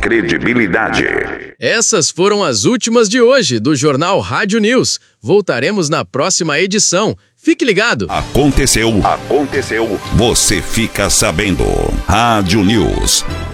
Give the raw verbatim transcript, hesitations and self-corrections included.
credibilidade. Essas foram as últimas de hoje do Jornal Rádio News. Voltaremos na próxima edição. Fique ligado. Aconteceu. Aconteceu. Você fica sabendo. Rádio News.